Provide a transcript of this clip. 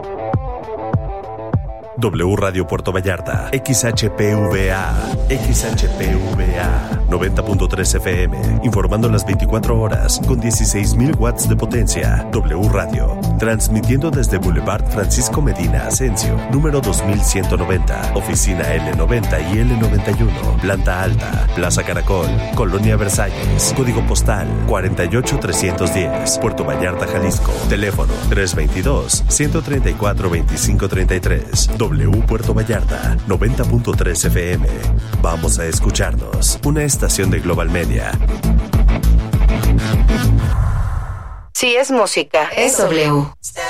W Radio Puerto Vallarta, XHPVA, 90.3 FM, informando las 24 horas con 16,000 watts de potencia. W Radio, transmitiendo desde Boulevard Francisco Medina Asensio, número 2190, oficina L90 y L91, planta alta, Plaza Caracol, Colonia Versalles, código postal 48310, Puerto Vallarta, Jalisco, teléfono 322-134-2533. W Puerto Vallarta, 90.3 FM. Vamos a escucharnos. Una estación de Global Media. Si es música, es W.